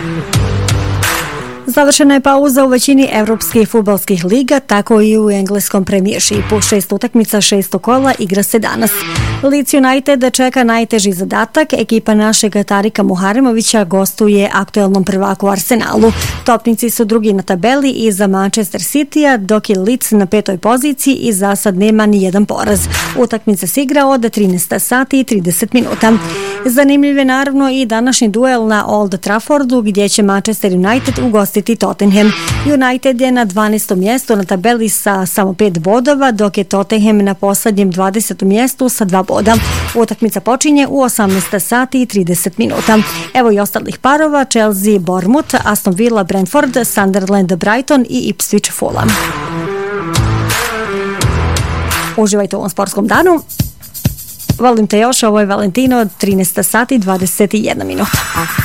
Završena je pauza u većini evropskih fudbalskih liga, tako i u engleskom premijershipu. 6 utakmica, 6 kola igra se danas. Leeds United čeka najteži zadatak. Ekipa našeg Tarika Muharemovića gostuje aktuelnom prvaku Arsenalu. Topnici su drugi na tabeli iza Manchester Citya, dok je Leeds na 5. poziciji i za sad nema ni jedan poraz. Utakmica se igra od 13 sati i 30 minuta. Zanimljiv je naravno i današnji duel na Old Traffordu, gdje će Manchester United ugostiti Tottenham. United je na 12. mjestu na tabeli sa samo 5 bodova, dok je Tottenham na posljednjem 20. mjestu sa 2 boda. Utakmica počinje u 18 sati i 30 minuta. Evo i ostalih parova: Chelsea Bournemouth, Aston Villa Brentford, Sunderland Brighton i Ipswich Fulham. Uživajte u ovom sportskom danu. Volim te još, ovo je Valentino, 13 sati 21 minuta.